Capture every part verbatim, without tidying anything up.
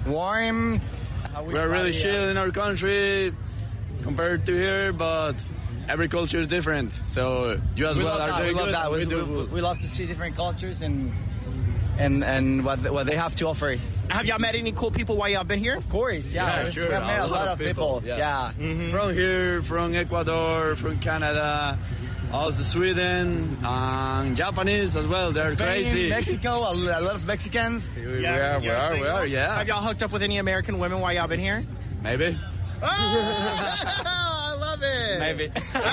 warm. We We're really chill in our country compared to here, but every culture is different. So you as we well are that. doing we love good. That. We, we, do. we, we love to see different cultures and and and what what they have to offer. Have y'all met any cool people while y'all been here? Of course, yeah. yeah sure. We have met a, a lot, lot of people. people. Yeah, yeah. Mm-hmm. From here, from Ecuador, from Canada. Also Sweden, and Japanese as well. They're Spain, crazy. Mexico, a lot of Mexicans. Yeah, we are, we are, we are, yeah. Have y'all hooked up with any American women while y'all been here? Maybe. Oh, I love it. Maybe.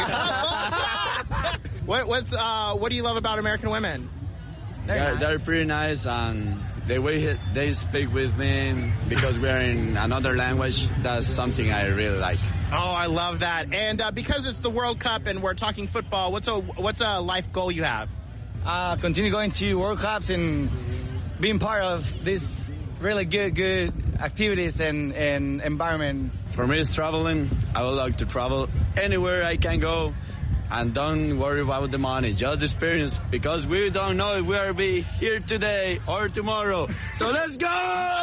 what, what's, uh, what do you love about American women? They're, they're, nice. they're pretty nice, and the way they speak with me, because we're in another language, that's something I really like. Oh, I love that. And uh, because it's the World Cup and we're talking football, what's a what's a life goal you have? Uh, continue going to World Cups and being part of these really good, good activities and, and environments. For me, it's traveling. I would like to travel anywhere I can go. And don't worry about the money, just experience, because we don't know if we'll be here today or tomorrow. So let's go!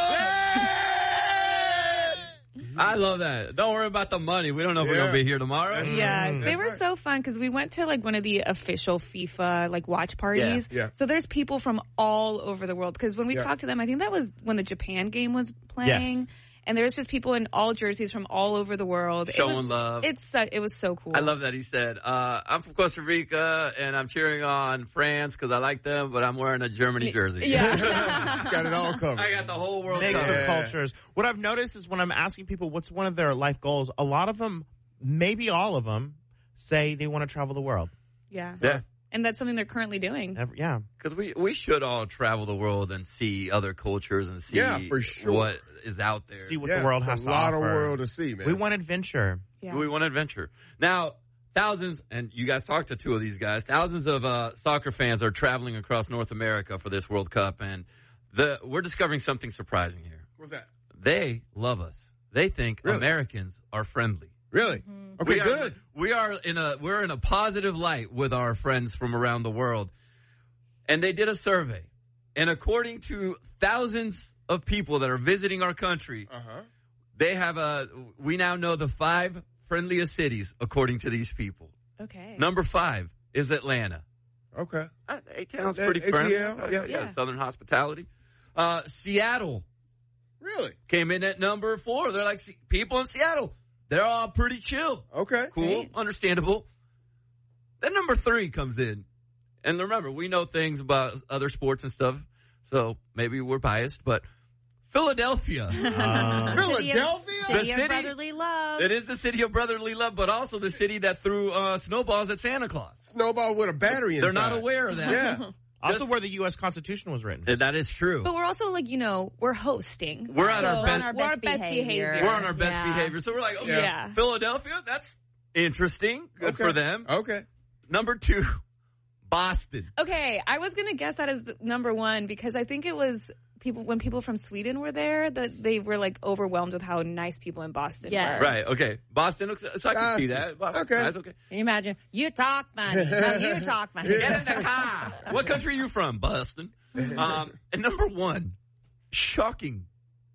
I love that. Don't worry about the money. We don't know if yeah. we're going to be here tomorrow. Yeah, mm-hmm. they were right. so fun because we went to like one of the official FIFA like watch parties. Yeah. Yeah. So there's people from all over the world because when we yeah. talked to them, I think that was when the Japan game was playing. Yes. And there's just people in all jerseys from all over the world. Showing it was, love. It's so, it was so cool. I love that he said, uh, I'm from Costa Rica and I'm cheering on France because I like them, but I'm wearing a Germany jersey. Yeah. Got it all covered. I got the whole world Mix covered. of cultures. What I've noticed is when I'm asking people what's one of their life goals, a lot of them, maybe all of them, say they want to travel the world. Yeah. Yeah. And that's something they're currently doing. Every, yeah. Because we, we should all travel the world and see other cultures and see yeah, for sure. what is out there. See what yeah, the world has to offer. A lot of world to see, man. We want adventure. Yeah. We want adventure. Now, thousands, and you guys talked to two of these guys, thousands of uh, soccer fans are traveling across North America for this World Cup, and the we're discovering something surprising here. What's that? They love us. They think really? Americans are friendly. Really? Mm-hmm. Okay, we are, good. We are in a we're in a positive light with our friends from around the world. And they did a survey. And according to thousands of people that are visiting our country, uh-huh. they have a we now know the five friendliest cities according to these people. Okay. Number five is Atlanta. Okay. Uh, A-Town's Uh, pretty A T L, friendly. yeah. Uh, yeah, Yeah. Southern hospitality. Uh, Seattle Really? came in at number four. They're like, "See, people in Seattle, they're all pretty chill. Okay. Cool, Right. understandable. Then number three comes in. And remember, we know things about other sports and stuff, so maybe we're biased, but Philadelphia. Uh, Philadelphia? The City of city- brotherly love. It is the city of brotherly love, but also the city that threw uh, snowballs at Santa Claus. Snowball with a battery inside. They're not aware of that. Yeah. also where the U S Constitution was written. And that is true. But we're also like, you know, we're hosting. We're at So our We're best. on our we're best, our best behavior. behavior. We're on our best Yeah. behavior. So we're like, okay, Yeah. Philadelphia, that's interesting. Good Okay. for them. Okay. Number two, Boston. Okay, I was going to guess that as number one because I think it was people when people from Sweden were there that they were like overwhelmed with how nice people in Boston Yes. were. Right, okay. Boston looks, so I can see Boston. that. Boston, Okay. That's okay. Can you imagine? You talk funny. No, you talk funny. Get in the car. What country are you from? Boston. Um, and number one, shocking,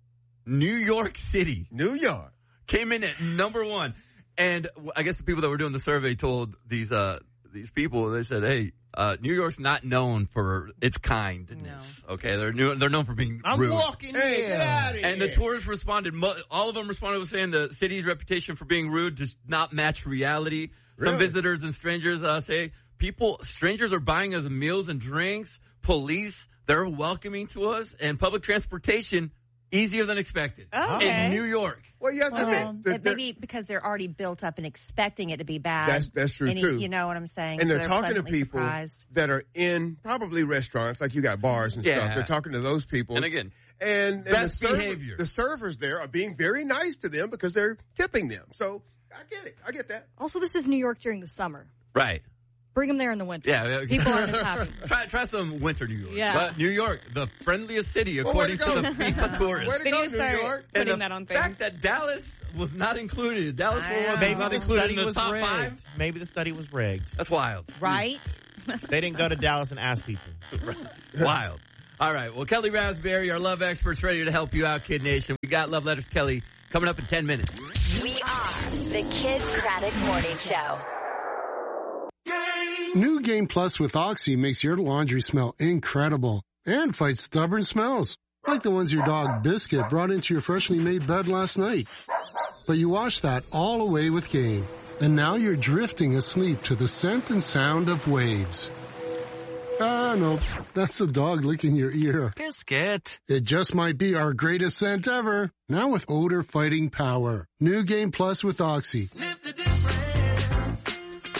New York City New York. came in at number one. And I guess the people that were doing the survey told these, uh, these people, they said, hey, uh, New York's not known for its kindness. No. Okay. They're new, they're known for being I'm rude. walking Hey, in. get out of here. And the tourists responded, mo- all of them responded with saying the city's reputation for being rude does not match reality. Some Really? visitors and strangers uh, say people, strangers are buying us meals and drinks. Police, they're welcoming to us, and public transportation easier than expected Okay. in New York. Well, you have to Well, think that it they're- maybe because they're already built up and expecting it to be bad. That's- that's true, Any- too. You know what I'm saying? and So they're talking to pleasantly people surprised. that are in probably restaurants, like you got bars and Yeah. stuff. They're talking to those people. And again, and, and best the server- behavior. The servers there are being very nice to them because they're tipping them. So I get it. I get that. Also, this is New York during the summer. right. Bring them there in the winter. Yeah. People aren't as happy. Try, try some winter New York. Yeah. But New York, the friendliest city Well, way according to to go. the FIFA tourists. Way to They go, need to New start York. And putting the that on fact things. that Dallas was not included. Dallas I Fort Worth know. was Maybe not the included study in the was top rigged. five. Maybe the study was rigged. That's wild. Right? They didn't go to Dallas and ask people. Wild. All right. Well, Kelly Raspberry, our love expert's ready to help you out, Kid Nation. We got Love Letters Kelly coming up in ten minutes. We are the Kid Craddock Morning Show. New Game Plus with Oxy makes your laundry smell incredible and fights stubborn smells, like the ones your dog Biscuit brought into your freshly made bed last night. But you wash that all away with Game, and now you're drifting asleep to the scent and sound of waves. Ah, no, that's the dog licking your ear. Biscuit. It just might be our greatest scent ever, now with odor fighting power. New Game Plus with Oxy. Sniff the difference.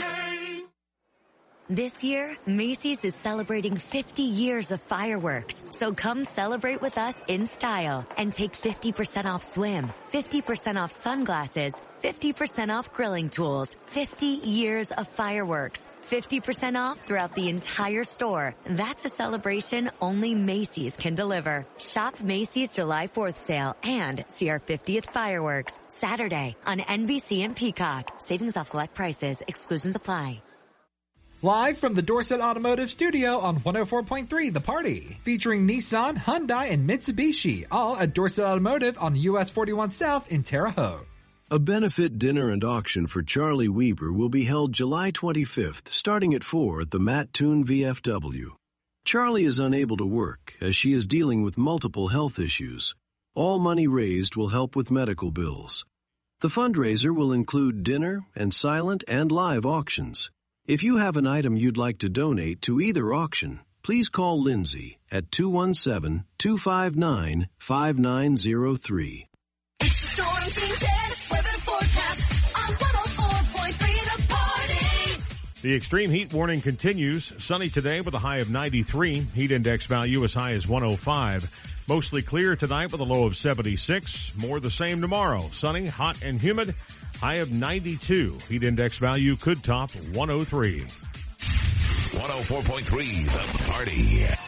This year, Macy's is celebrating fifty years of fireworks. So come celebrate with us in style and take fifty percent off swim, fifty percent off sunglasses, fifty percent off grilling tools, fifty years of fireworks, fifty percent off throughout the entire store. That's a celebration only Macy's can deliver. Shop Macy's July fourth sale and see our fiftieth fireworks Saturday on N B C and Peacock. Savings off select prices. Exclusions apply. Live from the Dorset Automotive Studio on one oh four point three The Party. Featuring Nissan, Hyundai, and Mitsubishi. All at Dorset Automotive on U S forty-one South in Terre Haute. A benefit dinner and auction for Charlie Weber will be held July twenty-fifth, starting at four at the Matt Toon V F W. Charlie is unable to work as she is dealing with multiple health issues. All money raised will help with medical bills. The fundraiser will include dinner and silent and live auctions. If you have an item you'd like to donate to either auction, please call Lindsay at two one seven, two five nine, five nine zero three. Storm Team ten, weather forecast on one oh four point three The Party. The extreme heat warning continues. Sunny today with a high of ninety-three. Heat index value as high as one oh five. Mostly clear tonight with a low of seventy-six. More the same tomorrow. Sunny, hot, and humid. High of ninety-two. Heat index value could top one oh three. one oh four point three The Party.